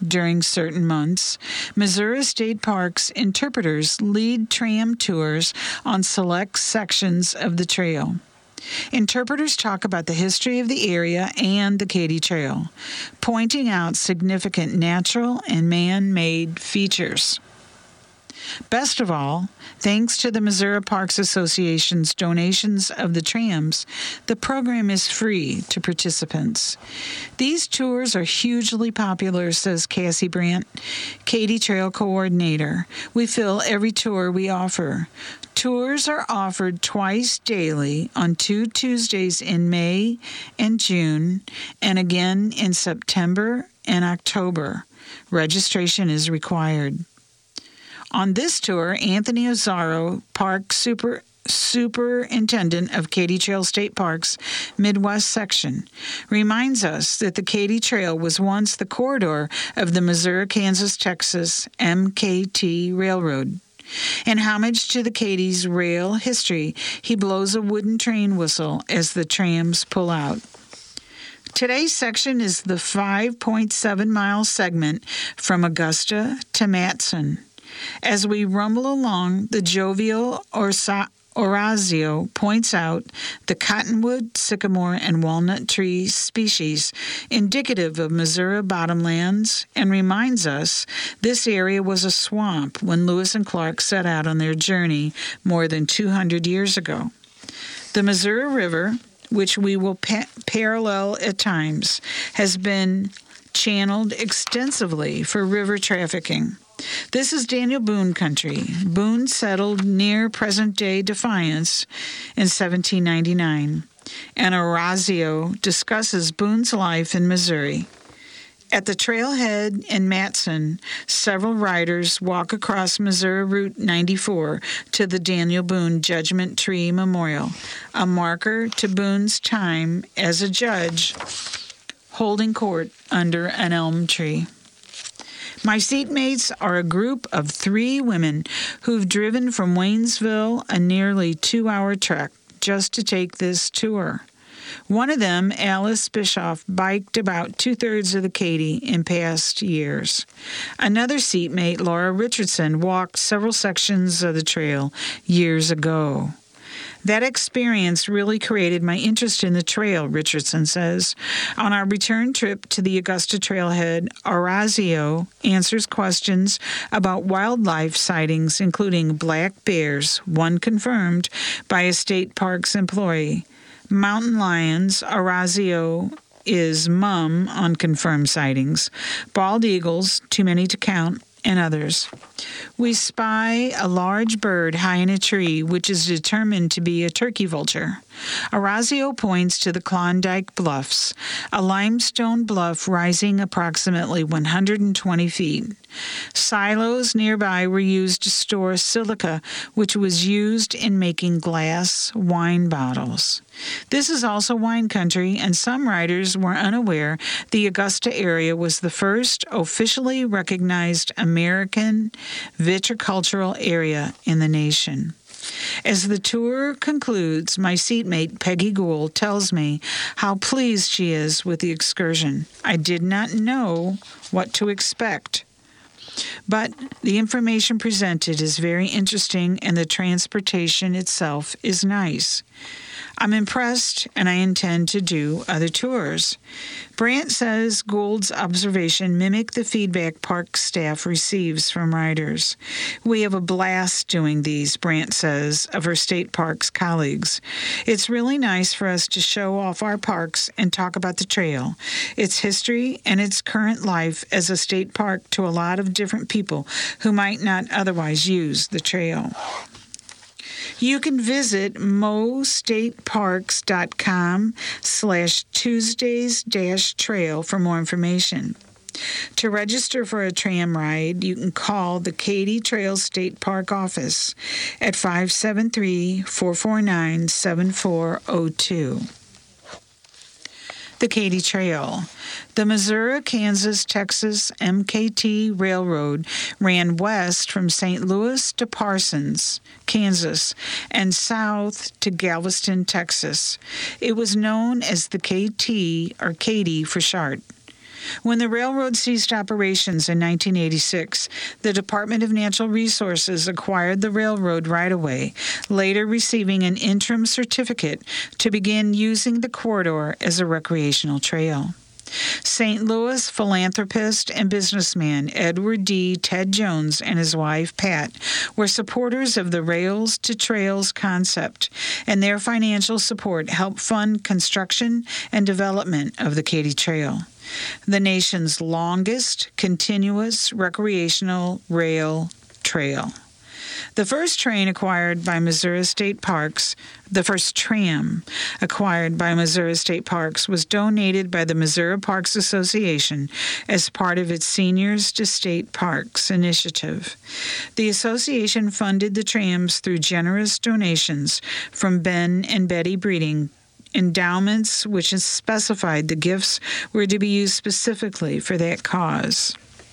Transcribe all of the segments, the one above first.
during certain months, Missouri State Park's interpreters lead tram tours on select sections of the trail. Interpreters talk about the history of the area and the Katy Trail, pointing out significant natural and man-made features. Best of all, thanks to the Missouri Parks Association's donations of the trams, the program is free to participants. These tours are hugely popular, says Cassie Brandt, Katy Trail Coordinator. We fill every tour we offer. Tours are offered twice daily on 2 Tuesdays in May and June, and again in September and October. Registration is required. On this tour, Anthony Ozzaro, Park Superintendent of Katy Trail State Park's Midwest section, reminds us that the Katy Trail was once the corridor of the Missouri-Kansas-Texas MKT Railroad. In homage to the Katy's rail history, he blows a wooden train whistle as the trams pull out. Today's section is the 5.7-mile segment from Augusta to Matson. As we rumble along, the jovial Orazio points out the cottonwood, sycamore, and walnut tree species indicative of Missouri bottomlands and reminds us this area was a swamp when Lewis and Clark set out on their journey more than 200 years ago. The Missouri River, which we will parallel at times, has been channeled extensively for river trafficking. This is Daniel Boone country. Boone settled near present-day Defiance in 1799, and Orazio discusses Boone's life in Missouri. At the trailhead in Matson, several riders walk across Missouri Route 94 to the Daniel Boone Judgment Tree Memorial, a marker to Boone's time as a judge holding court under an elm tree. My seatmates are a group of 3 women who've driven from Waynesville a nearly 2-hour trek just to take this tour. One of them, Alice Bischoff, biked about 2/3 of the Katy in past years. Another seatmate, Laura Richardson, walked several sections of the trail years ago. That experience really created my interest in the trail, Richardson says. On our return trip to the Augusta trailhead, Orazio answers questions about wildlife sightings, including black bears, one confirmed by a state parks employee. Mountain lions, Orazio is mum on confirmed sightings. Bald eagles, too many to count, and others. We spy a large bird high in a tree, which is determined to be a turkey vulture. Orazio points to the Klondike Bluffs, a limestone bluff rising approximately 120 feet. Silos nearby were used to store silica, which was used in making glass wine bottles. This is also wine country, and some riders were unaware the Augusta area was the first officially recognized American viticultural area in the nation. As the tour concludes, my seatmate Peggy Gould tells me how pleased she is with the excursion. I did not know what to expect, but the information presented is very interesting and the transportation itself is nice. I'm impressed, and I intend to do other tours. Brandt says Gould's observation mimicked the feedback park staff receives from riders. We have a blast doing these, Brandt says, of her state parks colleagues. It's really nice for us to show off our parks and talk about the trail, its history, and its current life as a state park to a lot of different people who might not otherwise use the trail. You can visit mostateparks.com/Tuesdays-trail for more information. To register for a tram ride, you can call the Katy Trail State Park office at 573-449-7402. The Katy Trail. The Missouri-Kansas-Texas MKT Railroad ran west from St. Louis to Parsons, Kansas, and south to Galveston, Texas. It was known as the KT, or Katy for short. When the railroad ceased operations in 1986, the Department of Natural Resources acquired the railroad right-of-way, later receiving an interim certificate to begin using the corridor as a recreational trail. St. Louis philanthropist and businessman Edward D. Ted Jones and his wife Pat were supporters of the Rails to Trails concept, and their financial support helped fund construction and development of the Katy Trail, the nation's longest continuous recreational rail trail. The first tram acquired by Missouri State Parks was donated by the Missouri Parks Association as part of its Seniors to State Parks initiative. The association funded the trams through generous donations from Ben and Betty Breeding endowments, which specified the gifts were to be used specifically for that cause.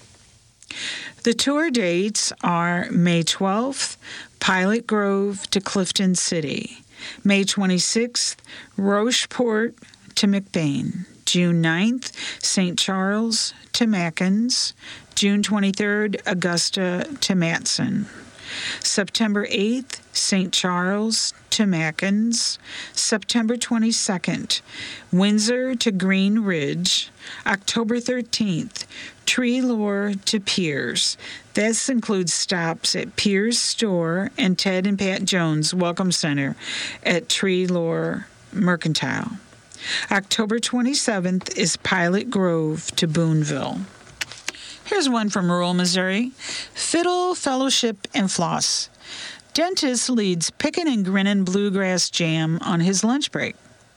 The tour dates are May 12th, Pilot Grove to Clifton City, May 26th, Rocheport to McBain, June 9th, St. Charles to Mackins, June 23rd, Augusta to Matson, September 8th, St. Charles to Mackins, September 22nd, Windsor to Green Ridge, October 13th, Treelore to Piers. This includes stops at Piers Store and Ted and Pat Jones Welcome Center at Treelore Mercantile. October 27th is Pilot Grove to Boonville. Here's one from rural Missouri. Fiddle, Fellowship, and Floss. Dentist leads Pickin' and Grinnin' Bluegrass Jam on his lunch break.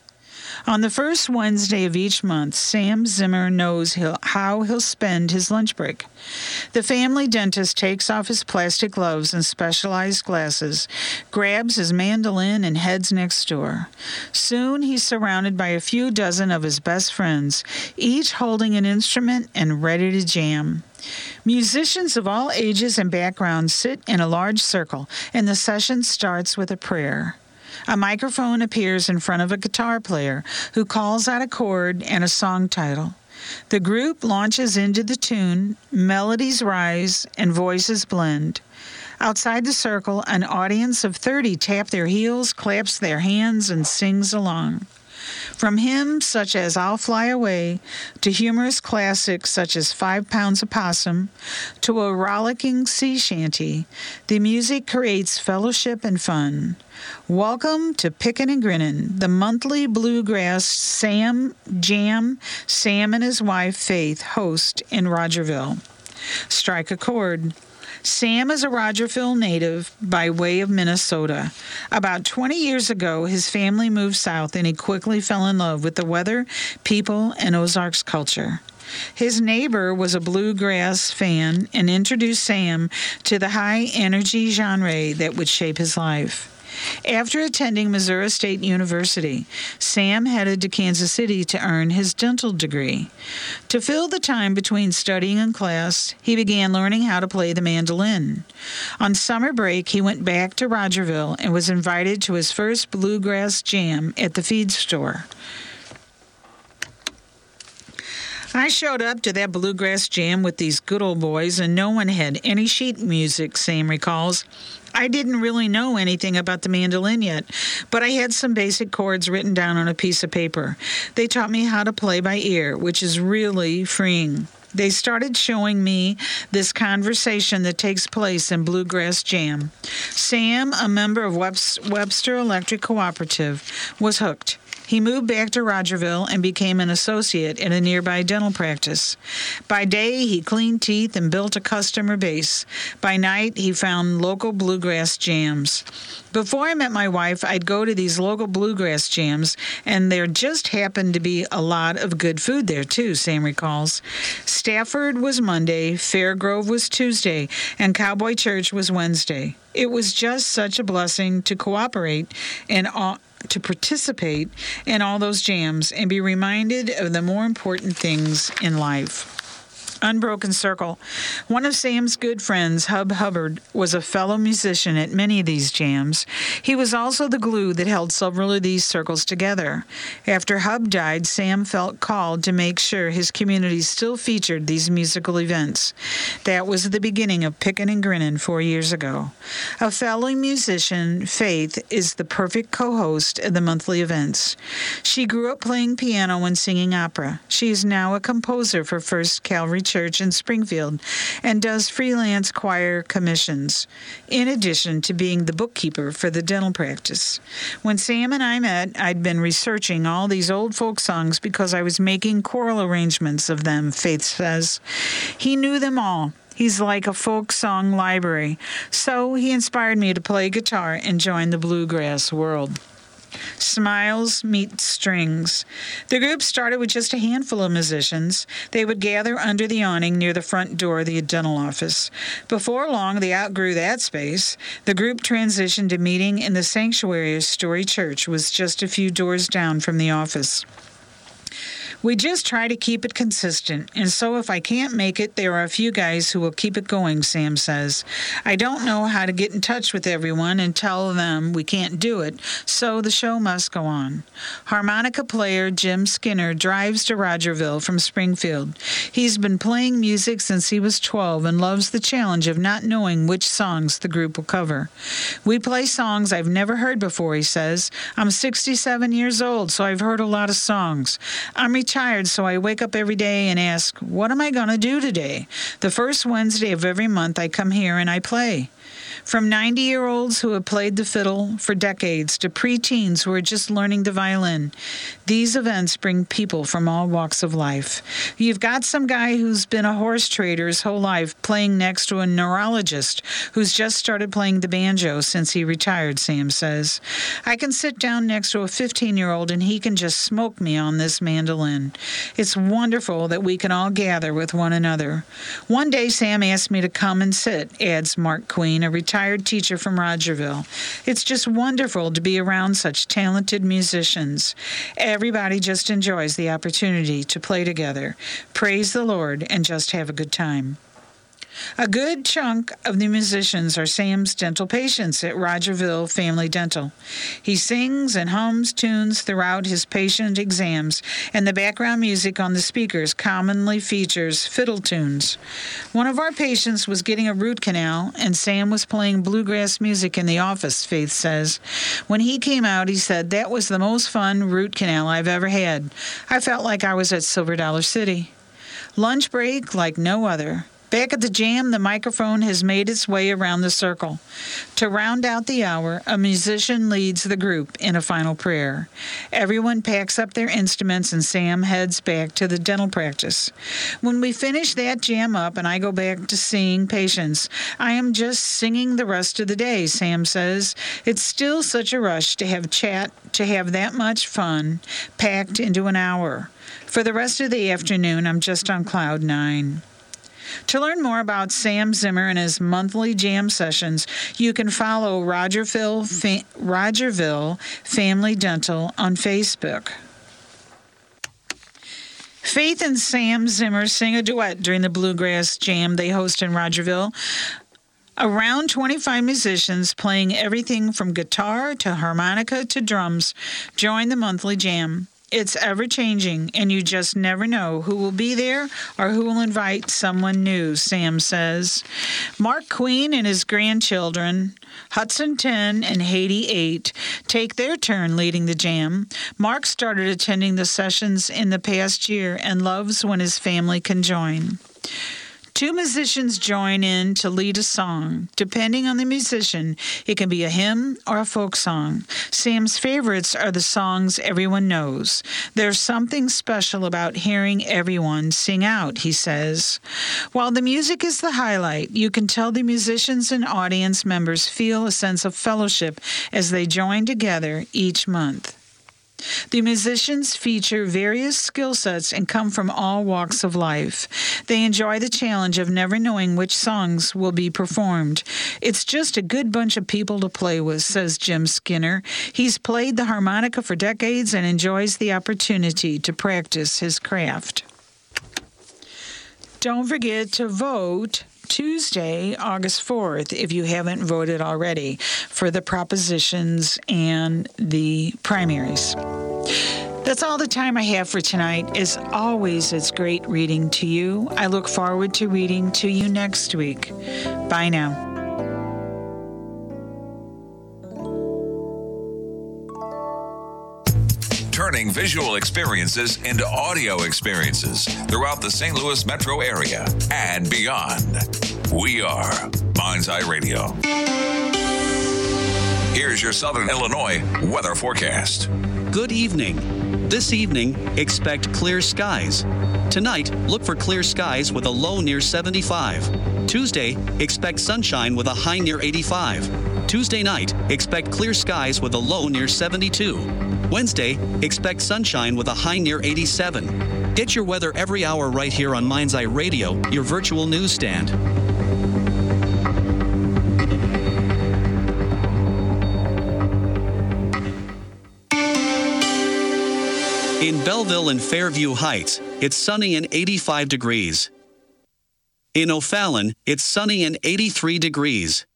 On the first Wednesday of each month, Sam Zimmer knows how he'll spend his lunch break. The family dentist takes off his plastic gloves and specialized glasses, grabs his mandolin, and heads next door. Soon he's surrounded by a few dozen of his best friends, each holding an instrument and ready to jam. Musicians of all ages and backgrounds sit in a large circle, and the session starts with a prayer. A microphone appears in front of a guitar player who calls out a chord and a song title. The group launches into the tune, melodies rise, and voices blend. Outside the circle, an audience of 30 tap their heels, claps their hands, and sings along. From hymns such as I'll Fly Away, to humorous classics such as 5 Pounds of Possum, to a rollicking sea shanty, the music creates fellowship and fun. Welcome to Pickin' and Grinnin', the monthly bluegrass jam Sam and his wife Faith host in Rogerville. Strike a chord. Sam is a Rogerville native by way of Minnesota. About 20 years ago, his family moved south and he quickly fell in love with the weather, people, and Ozarks culture. His neighbor was a bluegrass fan and introduced Sam to the high-energy genre that would shape his life. After attending Missouri State University, Sam headed to Kansas City to earn his dental degree. To fill the time between studying and class, he began learning how to play the mandolin. On summer break, he went back to Rogerville and was invited to his first bluegrass jam at the feed store. I showed up to that bluegrass jam with these good old boys, and no one had any sheet music, Sam recalls. I didn't really know anything about the mandolin yet, but I had some basic chords written down on a piece of paper. They taught me how to play by ear, which is really freeing. They started showing me this conversation that takes place in Bluegrass Jam. Sam, a member of Webster Electric Cooperative, was hooked. He moved back to Rogerville and became an associate at a nearby dental practice. By day, he cleaned teeth and built a customer base. By night, he found local bluegrass jams. Before I met my wife, I'd go to these local bluegrass jams, and there just happened to be a lot of good food there, too, Sam recalls. Stafford was Monday, Fairgrove was Tuesday, and Cowboy Church was Wednesday. It was just such a blessing to cooperate and to participate in all those jams and be reminded of the more important things in life. Unbroken Circle. One of Sam's good friends, Hub Hubbard, was a fellow musician at many of these jams. He was also the glue that held several of these circles together. After Hub died, Sam felt called to make sure his community still featured these musical events. That was the beginning of Pickin' and Grinnin' 4 years ago. A fellow musician, Faith, is the perfect co-host of the monthly events. She grew up playing piano and singing opera. She is now a composer for First Calvary Church in Springfield and does freelance choir commissions, in addition to being the bookkeeper for the dental practice. When Sam and I met, I'd been researching all these old folk songs because I was making choral arrangements of them, Faith says. He knew them all. He's like a folk song library, so he inspired me to play guitar and join the bluegrass world. Smiles meet strings. The group started with just a handful of musicians. They would gather under the awning near the front door of the dental office. Before long, they outgrew that space. The group transitioned to meeting in the sanctuary of Story Church, was just a few doors down from the office. We just try to keep it consistent, and so if I can't make it, there are a few guys who will keep it going, Sam says. I don't know how to get in touch with everyone and tell them we can't do it, so the show must go on. Harmonica player Jim Skinner drives to Rogerville from Springfield. He's been playing music since he was 12 and loves the challenge of not knowing which songs the group will cover. We play songs I've never heard before, he says. I'm 67 years old, so I've heard a lot of songs. I'm retired, so I wake up every day and ask, what am I going to do today? The first Wednesday of every month, I come here and I play. From 90-year-olds who have played the fiddle for decades to preteens who are just learning the violin, these events bring people from all walks of life. You've got some guy who's been a horse trader his whole life playing next to a neurologist who's just started playing the banjo since he retired, Sam says. I can sit down next to a 15-year-old and he can just smoke me on this mandolin. It's wonderful that we can all gather with one another. One day Sam asked me to come and sit, adds Mark Queen, a retired teacher from Rogerville. It's just wonderful to be around such talented musicians. Everybody just enjoys the opportunity to play together, praise the Lord, and just have a good time. A good chunk of the musicians are Sam's dental patients at Rogerville Family Dental. He sings and hums tunes throughout his patient exams, and the background music on the speakers commonly features fiddle tunes. One of our patients was getting a root canal, and Sam was playing bluegrass music in the office, Faith says. When he came out, he said, "That was the most fun root canal I've ever had. I felt like I was at Silver Dollar City." Lunch break like no other. Back at the jam, the microphone has made its way around the circle. To round out the hour, a musician leads the group in a final prayer. Everyone packs up their instruments and Sam heads back to the dental practice. When we finish that jam up and I go back to seeing patients, I am just singing the rest of the day, Sam says. It's still such a rush to have chat, to have that much fun packed into an hour. For the rest of the afternoon, I'm just on cloud nine. To learn more about Sam Zimmer and his monthly jam sessions, you can follow Rogerville Family Dental on Facebook. Faith and Sam Zimmer sing a duet during the Bluegrass Jam they host in Rogerville. Around 25 musicians playing everything from guitar to harmonica to drums join the monthly jam. It's ever-changing, and you just never know who will be there or who will invite someone new, Sam says. Mark Queen and his grandchildren, Hudson 10 and Haiti 8, take their turn leading the jam. Mark started attending the sessions in the past year and loves when his family can join. Two musicians join in to lead a song. Depending on the musician, it can be a hymn or a folk song. Sam's favorites are the songs everyone knows. There's something special about hearing everyone sing out, he says. While the music is the highlight, you can tell the musicians and audience members feel a sense of fellowship as they join together each month. The musicians feature various skill sets and come from all walks of life. They enjoy the challenge of never knowing which songs will be performed. It's just a good bunch of people to play with, says Jim Skinner. He's played the harmonica for decades and enjoys the opportunity to practice his craft. Don't forget to vote Tuesday, August 4th, if you haven't voted already, for the propositions and the primaries. That's all the time I have for tonight. As always, it's great reading to you. I look forward to reading to you next week. Bye now. Turning visual experiences into audio experiences throughout the St. Louis metro area and beyond. We are Mind's Eye Radio. Here's your Southern Illinois weather forecast. Good evening. This evening, expect clear skies. Tonight, look for clear skies with a low near 75. Tuesday, expect sunshine with a high near 85. Tuesday night, expect clear skies with a low near 72. Wednesday, expect sunshine with a high near 87. Get your weather every hour right here on Mind's Eye Radio, your virtual newsstand. In Belleville and Fairview Heights, it's sunny and 85 degrees. In O'Fallon, it's sunny and 83 degrees.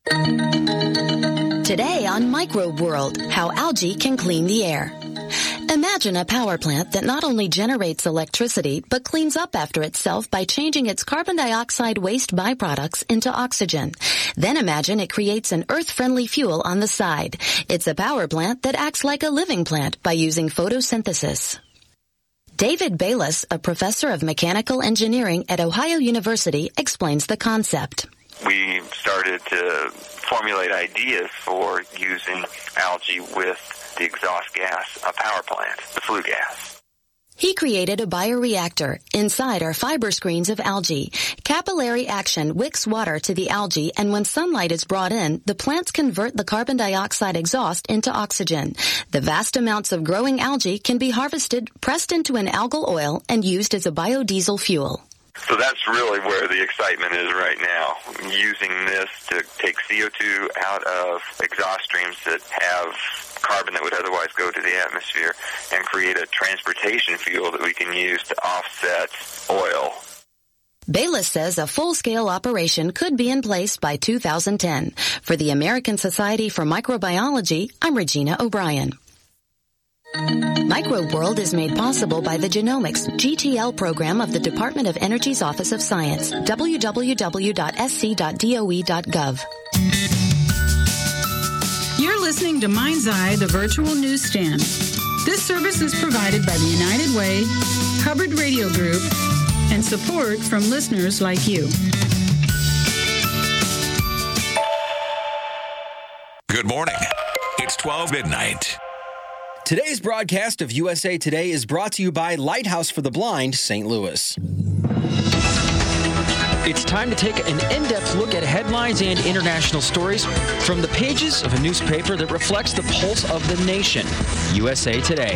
Today on Microbe World, how algae can clean the air. Imagine a power plant that not only generates electricity, but cleans up after itself by changing its carbon dioxide waste byproducts into oxygen. Then imagine it creates an earth-friendly fuel on the side. It's a power plant that acts like a living plant by using photosynthesis. David Bayless, a professor of mechanical engineering at Ohio University, explains the concept. We started to formulate ideas for using algae with the exhaust gas, a power plant, the flue gas. He created a bioreactor. Inside are fiber screens of algae. Capillary action wicks water to the algae, and when sunlight is brought in, the plants convert the carbon dioxide exhaust into oxygen. The vast amounts of growing algae can be harvested, pressed into an algal oil, and used as a biodiesel fuel. So that's really where the excitement is right now, using this to take CO2 out of exhaust streams that have carbon that would otherwise go to the atmosphere and create a transportation fuel that we can use to offset oil. Bayless says a full-scale operation could be in place by 2010. For the American Society for Microbiology, I'm Regina O'Brien. Microbe World is made possible by the Genomics GTL program of the Department of Energy's Office of Science, www.sc.doe.gov. You're listening to Mind's Eye, the virtual newsstand. This service is provided by the United Way, Hubbard Radio Group, and support from listeners like you. Good morning. It's 12 midnight. Today's broadcast of USA Today is brought to you by Lighthouse for the Blind, St. Louis. It's time to take an in-depth look at headlines and international stories from the pages of a newspaper that reflects the pulse of the nation, USA Today.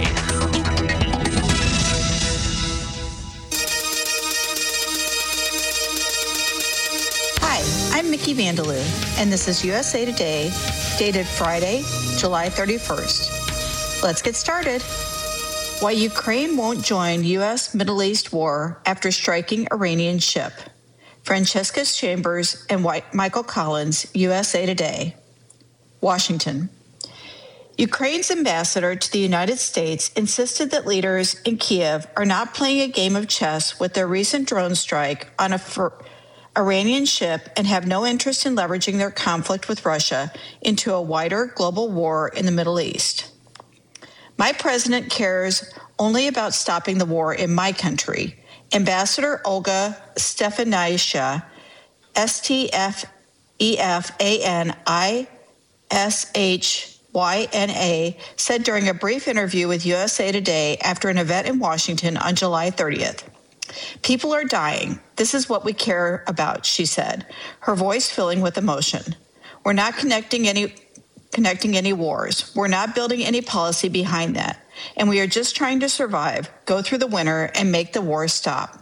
Hi, I'm Mickey Vandeloo, and this is USA Today, dated Friday, July 31st. Let's get started. Why Ukraine won't join U.S.-Middle East war after striking Iranian ship. Francesca Chambers and Michael Collins, USA Today. Washington. Ukraine's ambassador to the United States insisted that leaders in Kiev are not playing a game of chess with their recent drone strike on an Iranian ship and have no interest in leveraging their conflict with Russia into a wider global war in the Middle East. My president cares only about stopping the war in my country. Ambassador Olga Stefanishyna, Stefanishyna, said during a brief interview with USA Today after an event in Washington on July 30th. People are dying. This is what we care about, she said, her voice filling with emotion. We're not connecting any wars. We're not building any policy behind that. And we are just trying to survive, go through the winter, and make the war stop.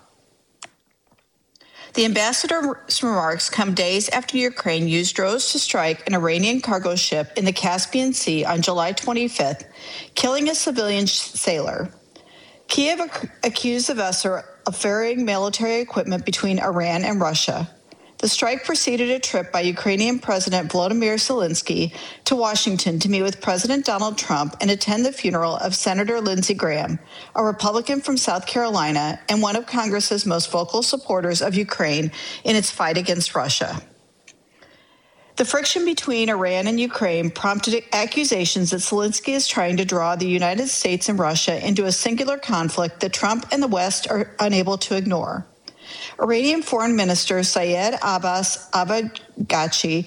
The ambassador's remarks come days after Ukraine used drones to strike an Iranian cargo ship in the Caspian Sea on July 25th, killing a civilian sailor. Kiev accused the of ferrying military equipment between Iran and Russia. The strike preceded a trip by Ukrainian President Volodymyr Zelensky to Washington to meet with President Donald Trump and attend the funeral of Senator Lindsey Graham, a Republican from South Carolina and one of Congress's most vocal supporters of Ukraine in its fight against Russia. The friction between Iran and Ukraine prompted accusations that Zelensky is trying to draw the United States and Russia into a singular conflict that Trump and the West are unable to ignore. Iranian Foreign Minister Syed Abbas Araghchi,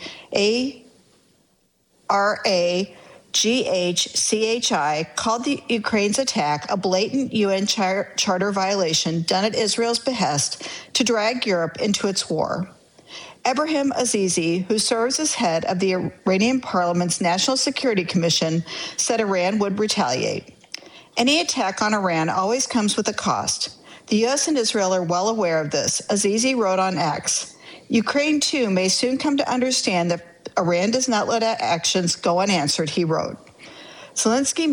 ARAGHCHI, called the Ukraine's attack a blatant UN charter violation done at Israel's behest to drag Europe into its war. Ebrahim Azizi, who serves as head of the Iranian Parliament's National Security Commission, said Iran would retaliate. Any attack on Iran always comes with a cost. The U.S. and Israel are well aware of this, Azizi wrote on X. Ukraine, too, may soon come to understand that Iran does not let actions go unanswered, he wrote. Zelensky,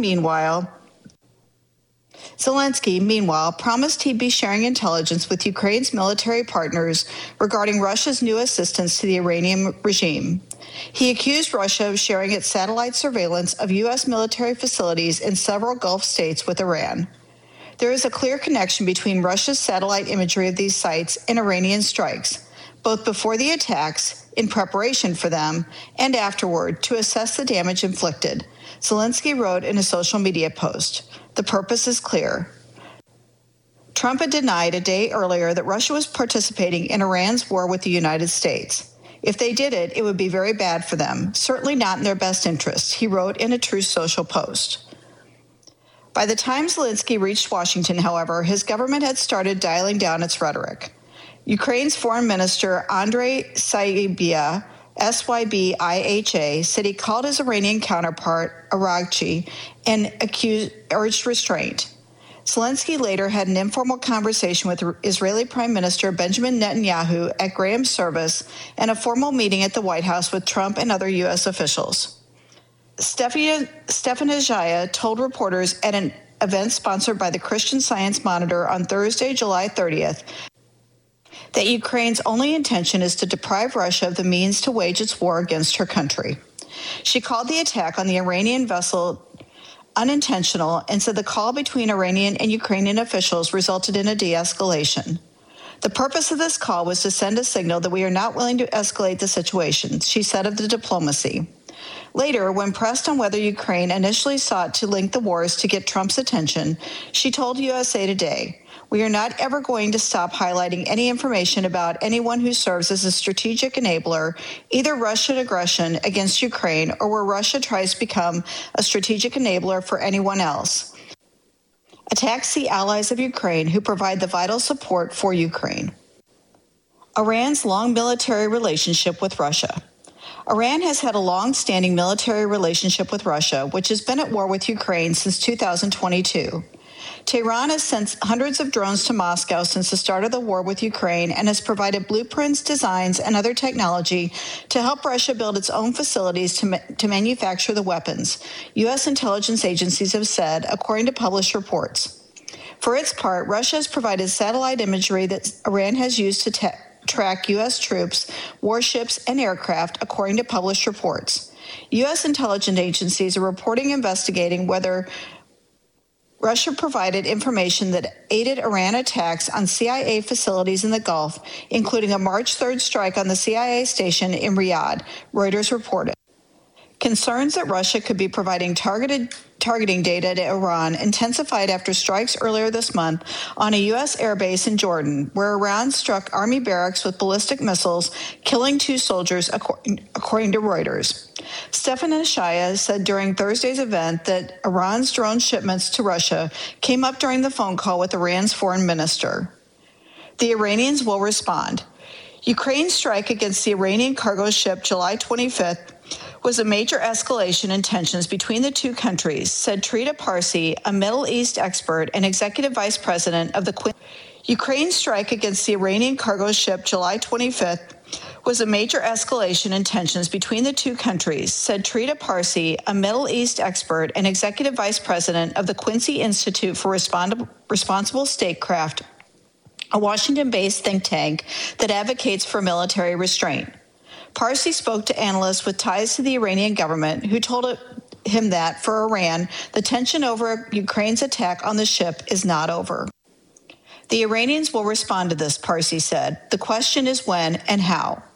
meanwhile, promised he'd be sharing intelligence with Ukraine's military partners regarding Russia's new assistance to the Iranian regime. He accused Russia of sharing its satellite surveillance of U.S. military facilities in several Gulf states with Iran. There is a clear connection between Russia's satellite imagery of these sites and Iranian strikes, both before the attacks, in preparation for them, and afterward to assess the damage inflicted, Zelensky wrote in a social media post. The purpose is clear. Trump had denied a day earlier that Russia was participating in Iran's war with the United States. If they did it, it would be very bad for them, certainly not in their best interests, he wrote in a Truth Social post. By the time Zelensky reached Washington, however, his government had started dialing down its rhetoric. Ukraine's Foreign Minister Andrei Sybiha, Sybiha, said he called his Iranian counterpart, Araghchi, and urged restraint. Zelensky later had an informal conversation with Israeli Prime Minister Benjamin Netanyahu at Graham's service and a formal meeting at the White House with Trump and other U.S. officials. Stefanizhaya told reporters at an event sponsored by the Christian Science Monitor on Thursday, July 30th, that Ukraine's only intention is to deprive Russia of the means to wage its war against her country. She called the attack on the Iranian vessel unintentional and said the call between Iranian and Ukrainian officials resulted in a de-escalation. The purpose of this call was to send a signal that we are not willing to escalate the situation, she said of the diplomacy. Later, when pressed on whether Ukraine initially sought to link the wars to get Trump's attention, she told USA Today, "We are not ever going to stop highlighting any information about anyone who serves as a strategic enabler, either Russian aggression against Ukraine or where Russia tries to become a strategic enabler for anyone else. Attacks the allies of Ukraine who provide the vital support for Ukraine." Iran's long military relationship with Russia. Iran has had a long-standing military relationship with Russia, which has been at war with Ukraine since 2022. Tehran has sent hundreds of drones to Moscow since the start of the war with Ukraine and has provided blueprints, designs, and other technology to help Russia build its own facilities to manufacture the weapons, U.S. intelligence agencies have said, according to published reports. For its part, Russia has provided satellite imagery that Iran has used to track U.S. troops, warships, and aircraft, according to published reports. U.S. intelligence agencies are investigating whether Russia provided information that aided Iran attacks on CIA facilities in the Gulf, including a March 3rd strike on the CIA station in Riyadh, Reuters reported. Concerns that Russia could be providing targeting data to Iran intensified after strikes earlier this month on a U.S. airbase in Jordan, where Iran struck Army barracks with ballistic missiles, killing 2 soldiers, according to Reuters. Stefanizhaya said during Thursday's event that Iran's drone shipments to Russia came up during the phone call with Iran's foreign minister. The Iranians will respond. Ukraine's strike against the Iranian cargo ship July 25th was a major escalation in tensions between the two countries, said Trita Parsi, a Middle East expert and executive vice president of the Ukraine's strike against the Iranian cargo ship July 25th was a major escalation in tensions between the two countries, said Trita Parsi, a Middle East expert and executive vice president of the Quincy Institute for Responsible Statecraft a Washington-based think tank that advocates for military restraint. Parsi spoke to analysts with ties to the Iranian government who told him that for Iran, the tension over Ukraine's attack on the ship is not over. The Iranians will respond to this, Parsi said. The question is when and how.